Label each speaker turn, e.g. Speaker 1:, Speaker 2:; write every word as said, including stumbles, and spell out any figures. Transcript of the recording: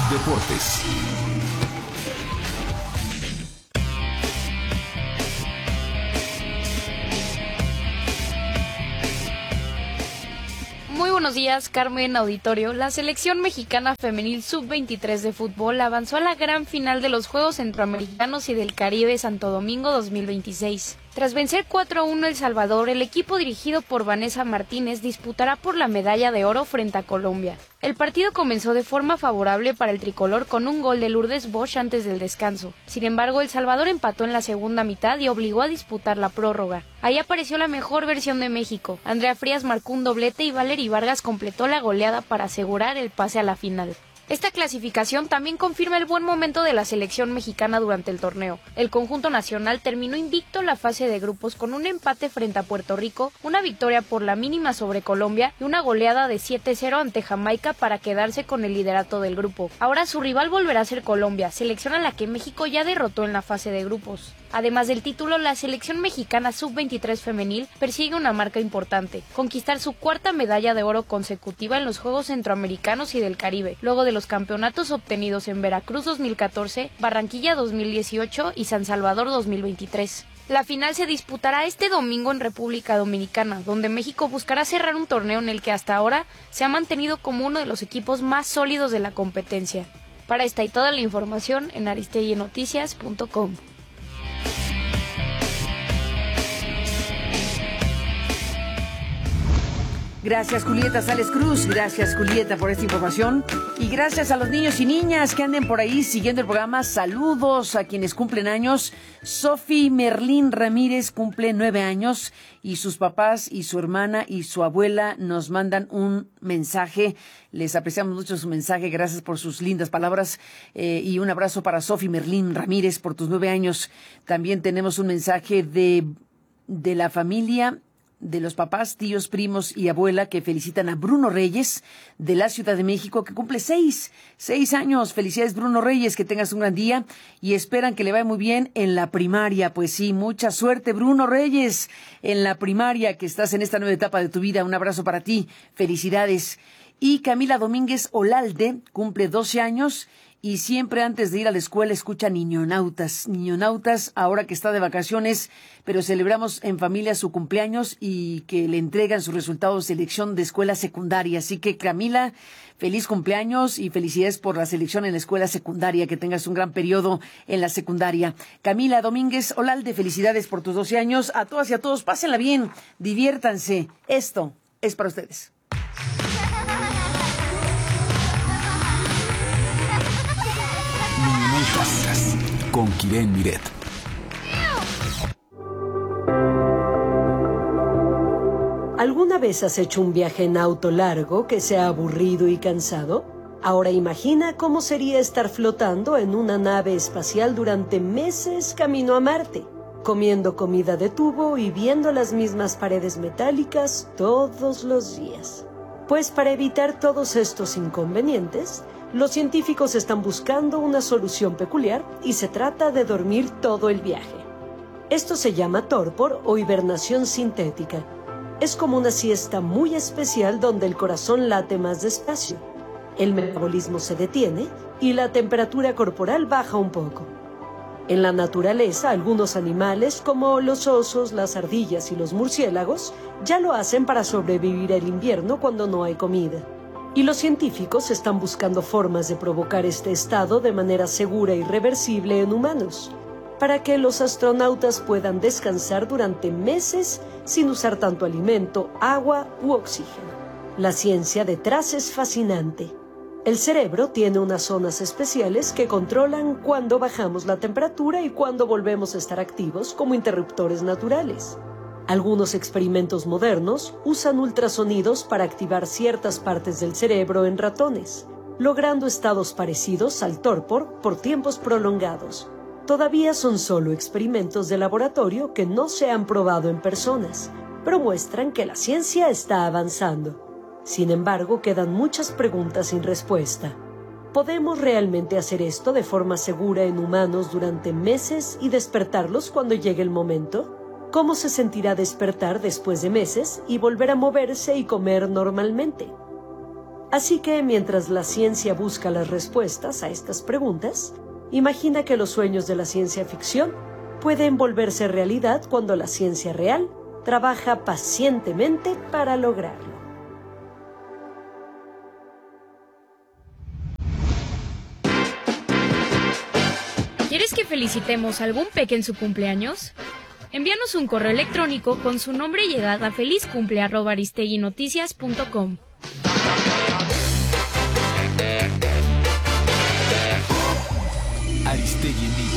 Speaker 1: Deportes.
Speaker 2: Muy buenos días, Carmen Auditorio. La selección mexicana femenil sub veintitrés de fútbol avanzó a la gran final de los Juegos Centroamericanos y del Caribe Santo Domingo dos mil veintiséis. Tras vencer cuatro a uno El Salvador, el equipo dirigido por Vanessa Martínez disputará por la medalla de oro frente a Colombia. El partido comenzó de forma favorable para el tricolor con un gol de Lourdes Bosch antes del descanso. Sin embargo, El Salvador empató en la segunda mitad y obligó a disputar la prórroga. Ahí apareció la mejor versión de México. Andrea Frías marcó un doblete y Valery Vargas completó la goleada para asegurar el pase a la final. Esta clasificación también confirma el buen momento de la selección mexicana durante el torneo. El conjunto nacional terminó invicto la fase de grupos con un empate frente a Puerto Rico, una victoria por la mínima sobre Colombia y una goleada de siete cero ante Jamaica para quedarse con el liderato del grupo. Ahora su rival volverá a ser Colombia, selección a la que México ya derrotó en la fase de grupos. Además del título, la selección mexicana sub veintitrés femenil persigue una marca importante: conquistar su cuarta medalla de oro consecutiva en los Juegos Centroamericanos y del Caribe, luego de los campeonatos obtenidos en Veracruz dos mil catorce, Barranquilla dos mil dieciocho y San Salvador dos mil veintitrés. La final se disputará este domingo en República Dominicana, donde México buscará cerrar un torneo en el que hasta ahora se ha mantenido como uno de los equipos más sólidos de la competencia. Para esta y toda la información en aristegui noticias punto com.
Speaker 3: Gracias, Julieta Sales Cruz. Gracias, Julieta, por esta información. Y gracias a los niños y niñas que anden por ahí siguiendo el programa. Saludos a quienes cumplen años. Sofi Merlín Ramírez cumple nueve años y sus papás y su hermana y su abuela nos mandan un mensaje. Les apreciamos mucho su mensaje. Gracias por sus lindas palabras. Eh, y un abrazo para Sofi Merlín Ramírez por tus nueve años. También tenemos un mensaje de, de la familia, de los papás, tíos, primos y abuela que felicitan a Bruno Reyes de la Ciudad de México, que cumple seis, seis años. Felicidades, Bruno Reyes, que tengas un gran día y esperan que le vaya muy bien en la primaria. Pues sí, mucha suerte, Bruno Reyes, en la primaria, que estás en esta nueva etapa de tu vida. Un abrazo para ti, felicidades. Y Camila Domínguez Olalde cumple doce años y siempre antes de ir a la escuela escucha Niñonautas. Niñonautas, ahora que está de vacaciones, pero celebramos en familia su cumpleaños y que le entregan sus resultados de selección de escuela secundaria. Así que, Camila, feliz cumpleaños y felicidades por la selección en la escuela secundaria. Que tengas un gran periodo en la secundaria. Camila Domínguez Olalde, felicidades por tus doce años. A todas y a todos, pásenla bien, diviértanse. Esto es para ustedes.
Speaker 1: Con Kiren Miret.
Speaker 4: ¿Alguna vez has hecho un viaje en auto largo que sea aburrido y cansado? Ahora imagina cómo sería estar flotando en una nave espacial durante meses camino a Marte, comiendo comida de tubo y viendo las mismas paredes metálicas todos los días. Pues para evitar todos estos inconvenientes, los científicos están buscando una solución peculiar y se trata de dormir todo el viaje. Esto se llama torpor o hibernación sintética. Es como una siesta muy especial donde el corazón late más despacio, el metabolismo se detiene y la temperatura corporal baja un poco. En la naturaleza, algunos animales como los osos, las ardillas y los murciélagos ya lo hacen para sobrevivir el invierno cuando no hay comida. Y los científicos están buscando formas de provocar este estado de manera segura y reversible en humanos, para que los astronautas puedan descansar durante meses sin usar tanto alimento, agua u oxígeno. La ciencia detrás es fascinante. El cerebro tiene unas zonas especiales que controlan cuándo bajamos la temperatura y cuándo volvemos a estar activos como interruptores naturales. Algunos experimentos modernos usan ultrasonidos para activar ciertas partes del cerebro en ratones, logrando estados parecidos al torpor por tiempos prolongados. Todavía son solo experimentos de laboratorio que no se han probado en personas, pero muestran que la ciencia está avanzando. Sin embargo, quedan muchas preguntas sin respuesta. ¿Podemos realmente hacer esto de forma segura en humanos durante meses y despertarlos cuando llegue el momento? ¿Cómo se sentirá despertar después de meses y volver a moverse y comer normalmente? Así que mientras la ciencia busca las respuestas a estas preguntas, imagina que los sueños de la ciencia ficción pueden volverse realidad cuando la ciencia real trabaja pacientemente para lograrlo.
Speaker 2: ¿Quieres que felicitemos a algún peque en su cumpleaños? Envíanos un correo electrónico con su nombre y edad a felizcumple arroba aristeguinoticias punto com.
Speaker 1: Aristegui en vivo.